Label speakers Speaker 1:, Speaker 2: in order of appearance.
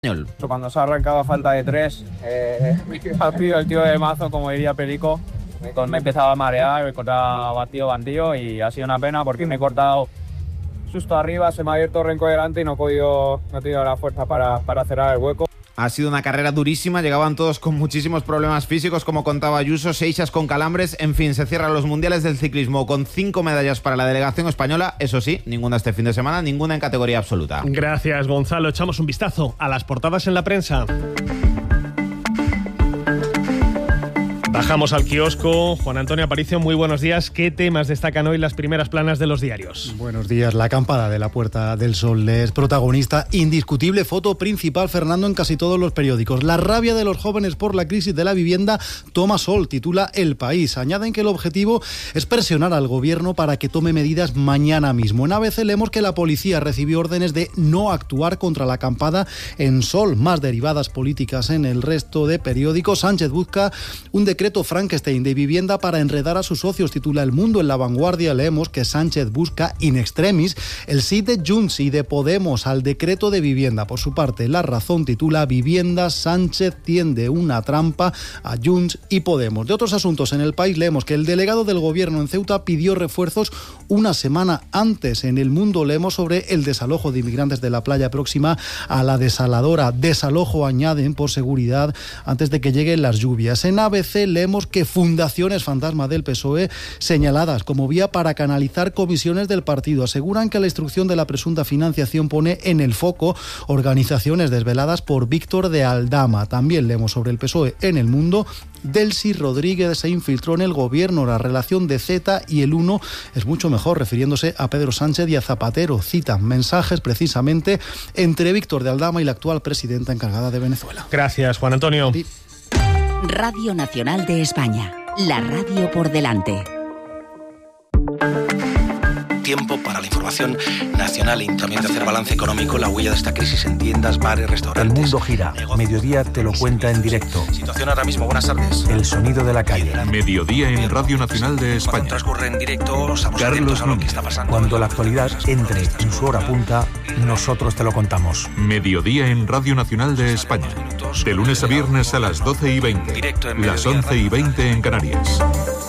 Speaker 1: Cuando se ha arrancado a falta de 3, ha sido el tío de mazo, como diría Perico. Me empezaba a marear, me cortaba batido y ha sido una pena porque me he cortado justo arriba, se me ha abierto el renco delante y no he tenido la fuerza para cerrar el hueco.
Speaker 2: Ha sido una carrera durísima, llegaban todos con muchísimos problemas físicos, como contaba Ayuso, Seixas con calambres, en fin, se cierran los mundiales del ciclismo con 5 medallas para la delegación española, eso sí, ninguna este fin de semana, ninguna en categoría absoluta.
Speaker 3: Gracias, Gonzalo. Echamos un vistazo a las portadas en la prensa. Bajamos al kiosco. Juan Antonio Aparicio, muy buenos días. ¿Qué temas destacan hoy las primeras planas de los diarios?
Speaker 4: Buenos días. La acampada de la Puerta del Sol es protagonista indiscutible, foto principal, Fernando, en casi todos los periódicos. La rabia de los jóvenes por la crisis de la vivienda toma sol, titula El País. Añaden que el objetivo es presionar al gobierno para que tome medidas mañana mismo. En ABC leemos que la policía recibió órdenes de no actuar contra la acampada en Sol. Más derivadas políticas en el resto de periódicos. Sánchez busca un decreto Frankenstein de vivienda para enredar a sus socios, titula El Mundo. En La Vanguardia leemos que Sánchez busca in extremis el sí de Junts y de Podemos al decreto de vivienda. Por su parte, La Razón titula Vivienda, Sánchez tiende una trampa a Junts y Podemos. De otros asuntos, en El País leemos que el delegado del gobierno en Ceuta pidió refuerzos una semana antes. En El Mundo leemos sobre el desalojo de inmigrantes de la playa próxima a la desaladora. Desalojo, añaden, por seguridad antes de que lleguen las lluvias. En ABC leemos que fundaciones fantasma del PSOE señaladas como vía para canalizar comisiones del partido. Aseguran que la instrucción de la presunta financiación pone en el foco organizaciones desveladas por Víctor de Aldama. También leemos sobre el PSOE en El Mundo. Delcy Rodríguez se infiltró en el gobierno. La relación de Z y el 1 es mucho mejor, refiriéndose a Pedro Sánchez y a Zapatero. Citan mensajes precisamente entre Víctor de Aldama y la actual presidenta encargada de Venezuela.
Speaker 3: Gracias, Juan Antonio.
Speaker 4: Sí.
Speaker 5: Radio Nacional de España, la radio por delante.
Speaker 6: Tiempo para la información nacional y también de hacer balance económico, la huella de esta crisis en tiendas, bares, restaurantes.
Speaker 7: El mundo gira. Mediodía te lo cuenta en directo.
Speaker 6: Situación ahora mismo, buenas tardes.
Speaker 7: El sonido de la calle.
Speaker 8: Mediodía en Radio Nacional de España.
Speaker 6: Cuando transcurre en directo, estamos atentos a lo que está pasando.
Speaker 7: Cuando la actualidad entre en su hora punta, nosotros te lo contamos.
Speaker 8: Mediodía en Radio Nacional de España. De lunes a viernes a las 12:20.
Speaker 6: Directo en
Speaker 8: las 11:20 en Canarias.